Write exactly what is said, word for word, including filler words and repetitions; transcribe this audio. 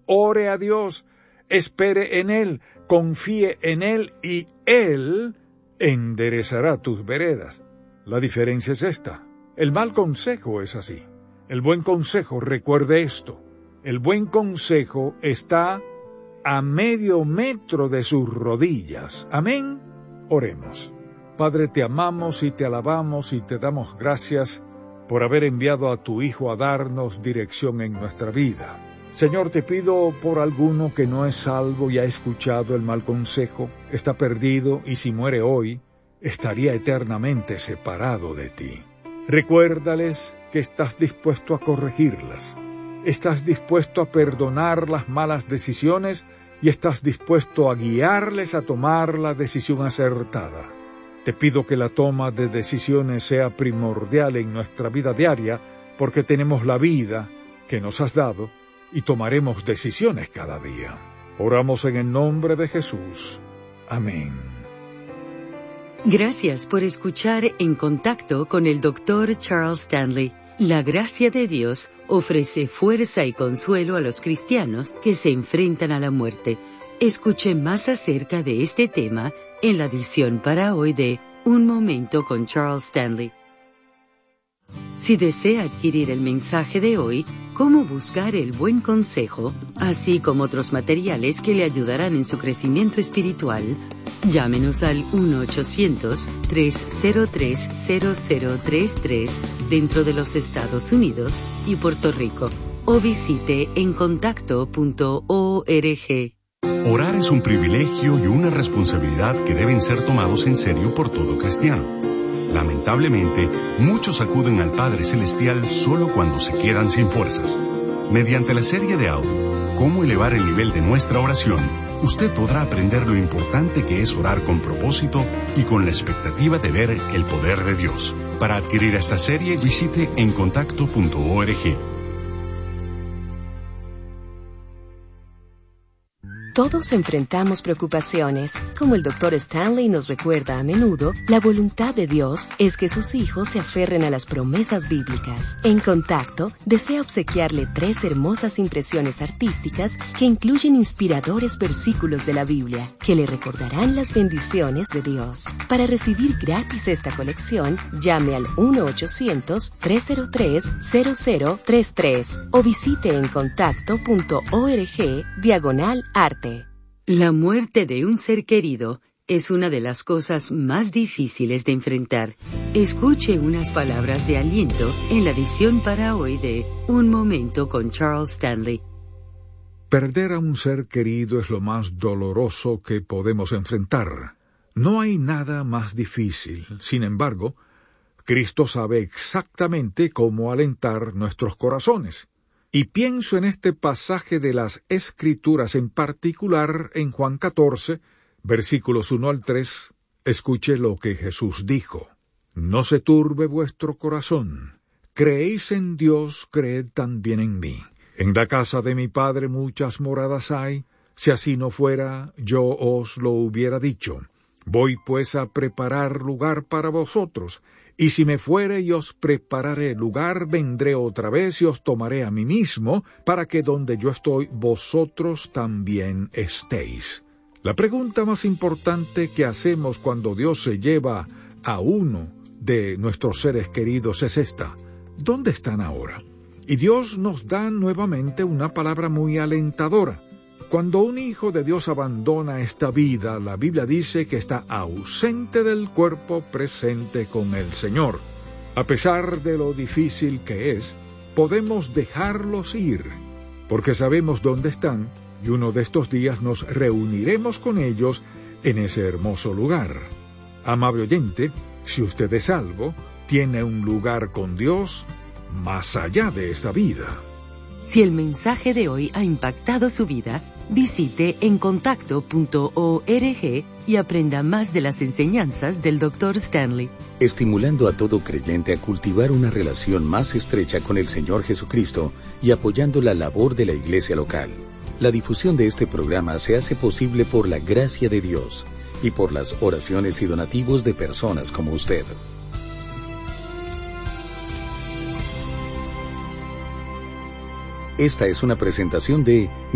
ore a Dios, espere en Él, confíe en Él y Él enderezará tus veredas. La diferencia es esta. El mal consejo es así. El buen consejo, recuerde esto, el buen consejo está a medio metro de sus rodillas. Amén. Oremos. Padre, te amamos y te alabamos y te damos gracias por haber enviado a tu Hijo a darnos dirección en nuestra vida. Señor, te pido por alguno que no es salvo y ha escuchado el mal consejo, está perdido y si muere hoy, estaría eternamente separado de ti. Recuérdales que estás dispuesto a corregirlas, estás dispuesto a perdonar las malas decisiones y estás dispuesto a guiarles a tomar la decisión acertada. Te pido que la toma de decisiones sea primordial en nuestra vida diaria, porque tenemos la vida que nos has dado y tomaremos decisiones cada día. Oramos en el nombre de Jesús. Amén. Gracias por escuchar En Contacto con el doctor Charles Stanley. La gracia de Dios ofrece fuerza y consuelo a los cristianos que se enfrentan a la muerte. Escuche más acerca de este tema en la edición para hoy de Un Momento con Charles Stanley. Si desea adquirir el mensaje de hoy, Cómo buscar el buen consejo, así como otros materiales que le ayudarán en su crecimiento espiritual, llámenos al uno ochocientos, tres cero tres, cero cero tres tres dentro de los Estados Unidos y Puerto Rico, o visite en contacto punto org. Orar es un privilegio y una responsabilidad que deben ser tomados en serio por todo cristiano. Lamentablemente, muchos acuden al Padre Celestial solo cuando se quedan sin fuerzas. Mediante la serie de audio, Cómo elevar el nivel de nuestra oración, usted podrá aprender lo importante que es orar con propósito y con la expectativa de ver el poder de Dios. Para adquirir esta serie, visite en contacto punto org. Todos enfrentamos preocupaciones. Como el doctor Stanley nos recuerda a menudo, la voluntad de Dios es que sus hijos se aferren a las promesas bíblicas. En Contacto, desea obsequiarle tres hermosas impresiones artísticas que incluyen inspiradores versículos de la Biblia, que le recordarán las bendiciones de Dios. Para recibir gratis esta colección, llame al uno ochocientos, tres cero tres, cero cero tres tres o visite en contacto punto org diagonal arte. La muerte de un ser querido es una de las cosas más difíciles de enfrentar. Escuche unas palabras de aliento en la edición para hoy de Un Momento con Charles Stanley. Perder a un ser querido es lo más doloroso que podemos enfrentar. No hay nada más difícil. Sin embargo, Cristo sabe exactamente cómo alentar nuestros corazones. Y pienso en este pasaje de las Escrituras, en particular en Juan catorce, versículos uno al tres, escuche lo que Jesús dijo. No se turbe vuestro corazón. Creéis en Dios, creed también en mí. En la casa de mi Padre muchas moradas hay. Si así no fuera, yo os lo hubiera dicho. Voy pues a preparar lugar para vosotros. Y si me fuere y os prepararé lugar, vendré otra vez y os tomaré a mí mismo, para que donde yo estoy, vosotros también estéis. La pregunta más importante que hacemos cuando Dios se lleva a uno de nuestros seres queridos es esta: ¿dónde están ahora? Y Dios nos da nuevamente una palabra muy alentadora. Cuando un hijo de Dios abandona esta vida, la Biblia dice que está ausente del cuerpo, presente con el Señor. A pesar de lo difícil que es, podemos dejarlos ir, porque sabemos dónde están, y uno de estos días nos reuniremos con ellos en ese hermoso lugar. Amable oyente, si usted es salvo, tiene un lugar con Dios más allá de esta vida. Si el mensaje de hoy ha impactado su vida, visite en contacto punto org y aprenda más de las enseñanzas del doctor Stanley. Estimulando a todo creyente a cultivar una relación más estrecha con el Señor Jesucristo y apoyando la labor de la iglesia local. La difusión de este programa se hace posible por la gracia de Dios y por las oraciones y donativos de personas como usted. Esta es una presentación de